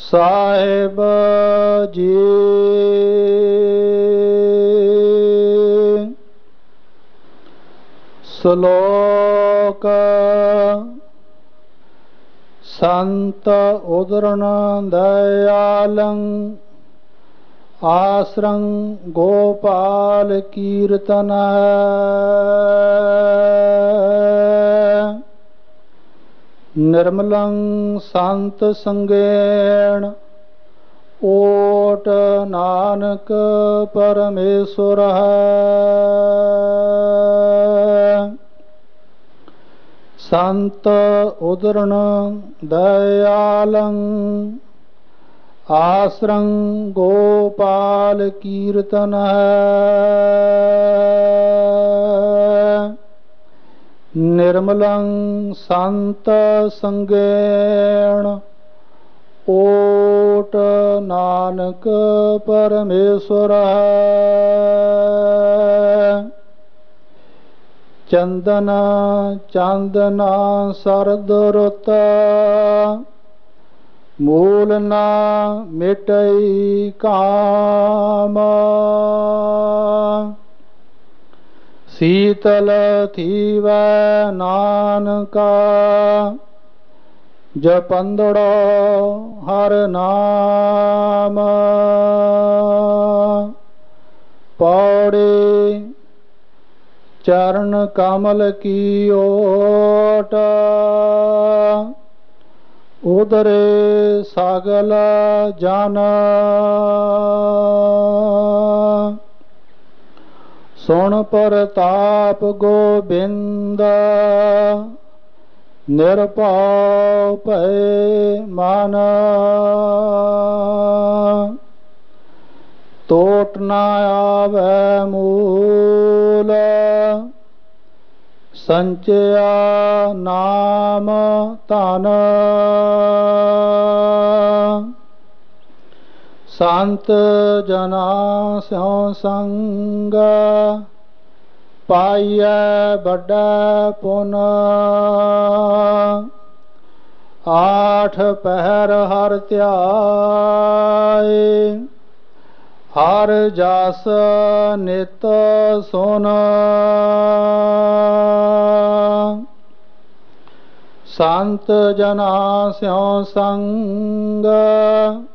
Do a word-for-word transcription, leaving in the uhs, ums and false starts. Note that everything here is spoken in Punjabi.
ਸਾਹਿਬ ਜੀ। ਸ਼ਲੋਕ। ਸੰਤ ਉਦਰਨ ਦਇਆਲੰ ਆਸਰੰ ਗੋਪਾਲ ਕੀਰਤਨ। ਨਿਰਮਲੰ ਸੰਤ ਸੰਗੇਣ ਓਟ ਨਾਨਕ ਪਰਮੇਸ਼ਵਰ ਹੈ। ਸੰਤ ਉਦਰਨ ਦਇਆਲੰ ਆਸਰੰ ਗੋਪਾਲ ਕੀਰਤਨ ਹੈ। ਨਿਰਮਲੰ ਸੰਤ ਸੰਗੇਣ ਓਟ ਨਾਨਕ ਪਰਮੇਸ਼ਵਰ ਹੈ। ਚੰਦਨ ਚਾਂਦਨਾ ਸਰਦ ਰੁੱਤ ਮੂਲ ਨਾ ਮਿਟਈ ਕਾਮ। ਸੀਤਲ ਥੀਵੈ ਨਾਨਕਾ ਜਪੰਦੜੋ ਹਰ ਨਾਮ। ਪੌੜੀ ਚਰਨ ਕਮਲ ਕੀ ਓਟ ਉਦਰੇ ਸਗਲ ਜਨ। ਸੁਣ ਪ੍ਰਤਾਪ ਗੋਬਿੰਦ ਨਿਰਭਉ ਭੈ ਮਨ। ਟੋਟ ਨ ਆਵੈ ਮੂਲ ਸੰਚਿਆ ਨਾਮ ਧਨ। ਸੰਤ ਜਨਾ ਸਿਉ ਸੰਗ ਪਾਈਐ ਵੱਡਾ ਪੁਨ। ਆਠ ਪਹਿਰ ਹਰ ਧਿਆਏ ਹਰ ਜਸ ਨਿਤ ਸੁਨ। ਸੰਤ ਜਨਾ ਸਿਉ ਸੰਗ